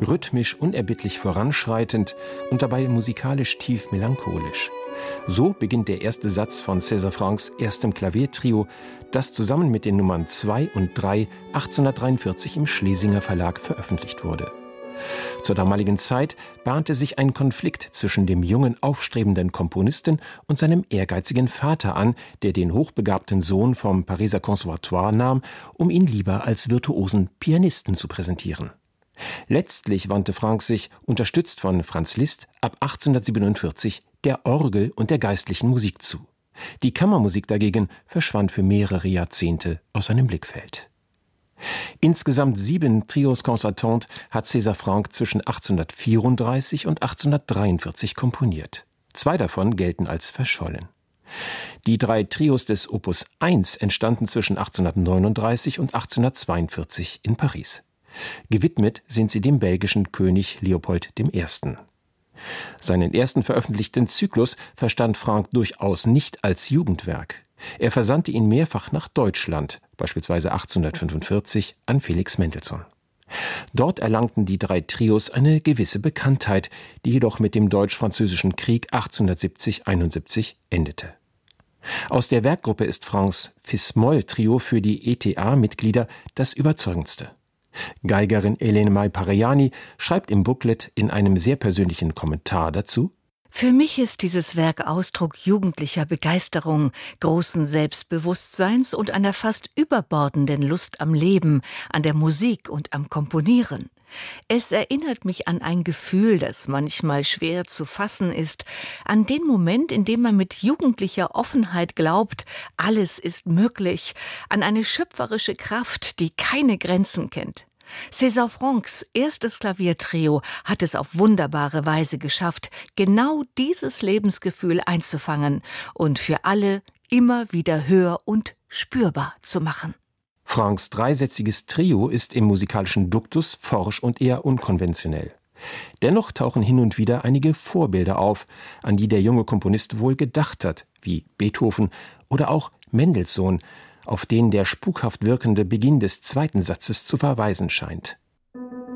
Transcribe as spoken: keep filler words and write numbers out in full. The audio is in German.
rhythmisch unerbittlich voranschreitend und dabei musikalisch tief melancholisch. So beginnt der erste Satz von César Franck's erstem Klaviertrio, das zusammen mit den Nummern zwei und drei achtzehnhundertdreiundvierzig im Schlesinger Verlag veröffentlicht wurde. Zur damaligen Zeit bahnte sich ein Konflikt zwischen dem jungen, aufstrebenden Komponisten und seinem ehrgeizigen Vater an, der den hochbegabten Sohn vom Pariser Conservatoire nahm, um ihn lieber als virtuosen Pianisten zu präsentieren. Letztlich wandte Franck sich, unterstützt von Franz Liszt, ab achtzehnhundertsiebenundvierzig der Orgel und der geistlichen Musik zu. Die Kammermusik dagegen verschwand für mehrere Jahrzehnte aus seinem Blickfeld. Insgesamt sieben Trios concertantes hat César Franck zwischen achtzehnhundertvierunddreißig und achtzehnhundertdreiundvierzig komponiert. Zwei davon gelten als verschollen. Die drei Trios des Opus eins entstanden zwischen achtzehnhundertneununddreißig und achtzehnhundertzweiundvierzig in Paris. Gewidmet sind sie dem belgischen König Leopold der Erste. Seinen ersten veröffentlichten Zyklus verstand Franck durchaus nicht als Jugendwerk. Er versandte ihn mehrfach nach Deutschland, beispielsweise achtzehnhundertfünfundvierzig an Felix Mendelssohn. Dort erlangten die drei Trios eine gewisse Bekanntheit, die jedoch mit dem Deutsch-Französischen Krieg achtzehnhundertsiebzig einundsiebzig endete. Aus der Werkgruppe ist Francs Fis-Moll-Trio für die E T A-Mitglieder das überzeugendste. Geigerin Elene Mai-Pareiani schreibt im Booklet in einem sehr persönlichen Kommentar dazu: Für mich ist dieses Werk Ausdruck jugendlicher Begeisterung, großen Selbstbewusstseins und einer fast überbordenden Lust am Leben, an der Musik und am Komponieren. Es erinnert mich an ein Gefühl, das manchmal schwer zu fassen ist, an den Moment, in dem man mit jugendlicher Offenheit glaubt, alles ist möglich, an eine schöpferische Kraft, die keine Grenzen kennt. César Franck's erstes Klaviertrio hat es auf wunderbare Weise geschafft, genau dieses Lebensgefühl einzufangen und für alle immer wieder hör- und spürbar zu machen. Francs dreisätziges Trio ist im musikalischen Duktus forsch und eher unkonventionell. Dennoch tauchen hin und wieder einige Vorbilder auf, an die der junge Komponist wohl gedacht hat, wie Beethoven oder auch Mendelssohn, auf den der spukhaft wirkende Beginn des zweiten Satzes zu verweisen scheint.